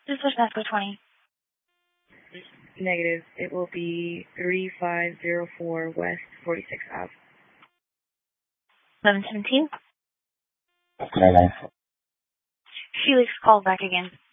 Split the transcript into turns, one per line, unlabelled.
This was Mesco 20.
Negative. It will be 3504 West 46th Ave.
1117.
That's 994.
Felix called back again.